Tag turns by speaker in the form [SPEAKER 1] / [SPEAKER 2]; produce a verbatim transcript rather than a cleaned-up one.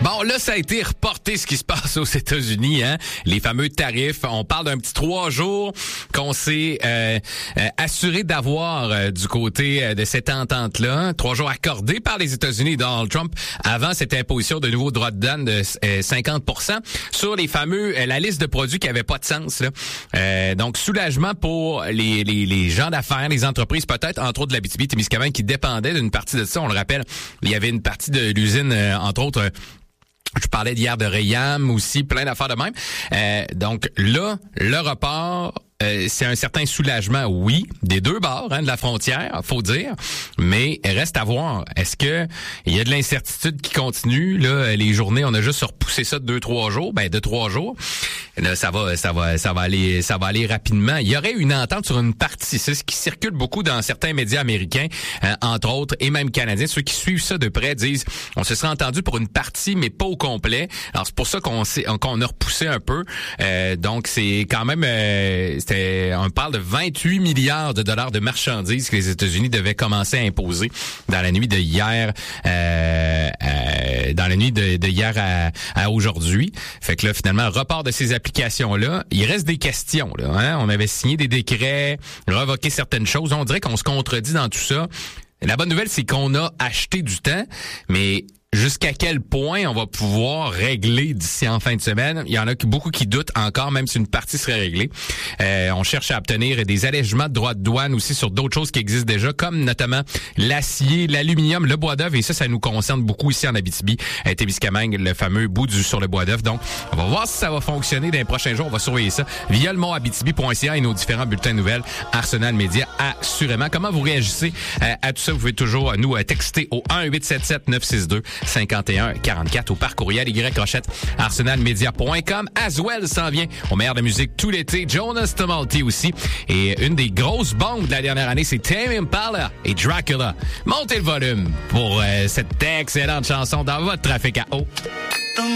[SPEAKER 1] Bon, là, ça a été reporté ce qui se passe aux États-Unis, hein. Les fameux tarifs. On parle d'un petit trois jours qu'on s'est euh, euh, assuré d'avoir euh, du côté euh, de cette entente-là. Trois jours accordés par les États-Unis. Donald Trump, avant cette imposition de nouveaux droits de douane de euh, cinquante pour cent sur les fameux, euh, la liste de produits qui n'avaient pas de sens, là. Euh, donc, soulagement pour les, les, les gens d'affaires, les entreprises, peut-être, entre autres de l'Abitibi-Témiscamingue, qui dépendaient d'une partie de ça. On le rappelle, il y avait une partie de l'usine, euh, entre autres, euh, je parlais d'hier de Rayam aussi, plein d'affaires de même. Euh, donc là, le report, euh, c'est un certain soulagement, oui, des deux bords, hein, de la frontière, faut dire, mais reste à voir. Est-ce que il y a de l'incertitude qui continue? Là, les journées, on a juste repoussé ça de deux, trois jours, ben de trois jours. Là, ça va, ça va, ça va aller, ça va aller rapidement. Il y aurait une entente sur une partie. C'est ce qui circule beaucoup dans certains médias américains, euh, entre autres, et même canadiens. Ceux qui suivent ça de près disent, on se serait entendu pour une partie, mais pas au complet. Alors c'est pour ça qu'on s'est, qu'on a repoussé un peu. Euh, donc c'est quand même, euh, c'était, on parle de vingt-huit milliards de dollars de marchandises que les États-Unis devaient commencer à imposer dans la nuit de hier, euh, euh, dans la nuit de, de hier à, à aujourd'hui. Fait que là, finalement, report de ces applications-là. Il reste des questions, là, hein? On avait signé des décrets, revoqué certaines choses. On dirait qu'on se contredit dans tout ça. La bonne nouvelle, c'est qu'on a acheté du temps, mais jusqu'à quel point on va pouvoir régler d'ici en fin de semaine? Il y en a beaucoup qui doutent encore, même si une partie serait réglée. Euh, on cherche à obtenir des allègements de droits de douane aussi sur d'autres choses qui existent déjà, comme notamment l'acier, l'aluminium, le bois d'œuvre, et ça, ça nous concerne beaucoup ici en Abitibi, à Témiscamingue, le fameux bout du sur le bois d'œuvre. Donc, on va voir si ça va fonctionner dans les prochains jours. On va surveiller ça via le mont abitibi point c a et nos différents bulletins de nouvelles. Arsenal Média, assurément. Comment vous réagissez euh, à tout ça? Vous pouvez toujours nous euh, texter au un huit sept sept neuf six deux cinquante et un quarante-quatre ou par courriel Y Rochette arsenalmedia point com. Aswell s'en vient au meilleur de musique tout l'été. Jonas Tumulty aussi. Et une des grosses bombes de la dernière année, c'est Tame Impala et Dracula. Montez le volume pour euh, cette excellente chanson dans votre trafic à eau.